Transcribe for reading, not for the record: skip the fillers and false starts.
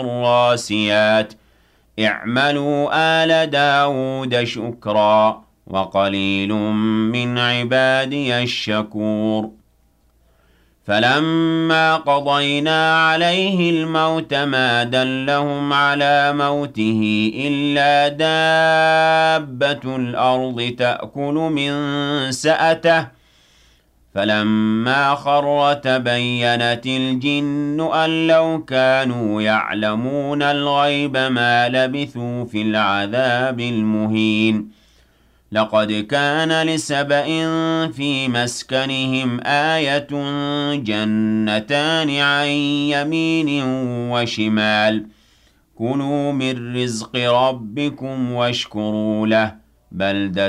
الراسيات اعملوا آل داود شكرا وقليل من عبادي الشكور فلما قضينا عليه الموت ما دلهم على موته إلا دابة الأرض تأكل من سأته فلما خر تبينت الجن أن لو كانوا يعلمون الغيب ما لبثوا في العذاب المهين لقد كان لسبإ في مسكنهم آية جنتان عن يمين وشمال كلوا من رزق ربكم واشكروا له بلدة